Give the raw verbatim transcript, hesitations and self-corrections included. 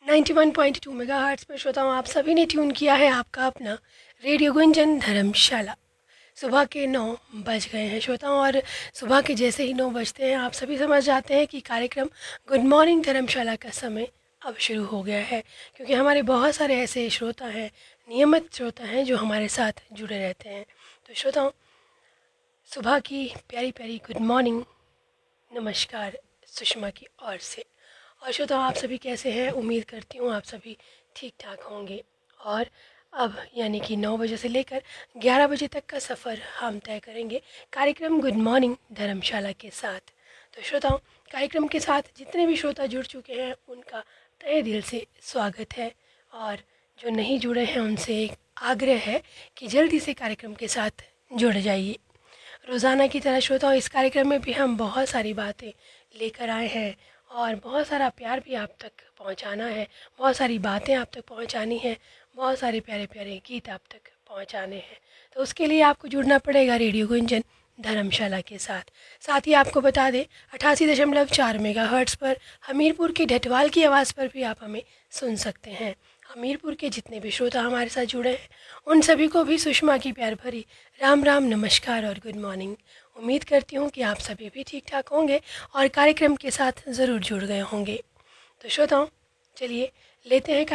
Ninety one point two megahertz पर श्रोताओं आप सभी ने ट्यून किया है आपका अपना रेडियो गुंजन धर्मशाला। सुबह के नौ बज गए हैं श्रोताओं, और सुबह के जैसे ही नौ बजते हैं आप सभी समझ जाते हैं कि कार्यक्रम गुड मॉर्निंग धर्मशाला का समय अब शुरू हो गया है, क्योंकि हमारे बहुत सारे ऐसे श्रोता हैं, नियमित श्रोता हैं जो हमारे साथ जुड़े रहते हैं। तो श्रोताओं, सुबह की प्यारी प्यारी गुड मॉर्निंग, नमस्कार सुषमा की ओर से। और श्रोताओं, आप सभी कैसे हैं? उम्मीद करती हूँ आप सभी ठीक ठाक होंगे। और अब यानी कि नौ बजे से लेकर ग्यारह बजे तक का सफ़र हम तय करेंगे कार्यक्रम गुड मॉर्निंग धर्मशाला के साथ। तो श्रोताओं, कार्यक्रम के साथ जितने भी श्रोता जुड़ चुके हैं उनका तहे दिल से स्वागत है, और जो नहीं जुड़े हैं उनसे एक आग्रह है कि जल्दी से कार्यक्रम के साथ जुड़ जाइए। रोज़ाना की तरह श्रोताओं, इस कार्यक्रम में भी हम बहुत सारी बातें लेकर आए हैं और बहुत सारा प्यार भी आप तक पहुंचाना है, बहुत सारी बातें आप तक पहुंचानी है, बहुत सारे प्यारे प्यारे गीत आप तक पहुंचाने हैं। तो उसके लिए आपको जुड़ना पड़ेगा रेडियो गुंजन धर्मशाला के साथ। साथ ही आपको बता दें, अठासी दशमलव चार मेगा हर्ट्ज़ पर हमीरपुर के ढटवाल की आवाज़ पर भी आप हमें सुन सकते हैं। हमीरपुर के जितने भी श्रोता हमारे साथ जुड़े हैं उन सभी को भी सुषमा की प्यार भरी राम राम, नमस्कार और गुड मॉर्निंग। उम्मीद करती हूँ कि आप सभी भी ठीक ठाक होंगे और कार्यक्रम के साथ ज़रूर जुड़ गए होंगे। तो श्रोताओं, चलिए लेते हैं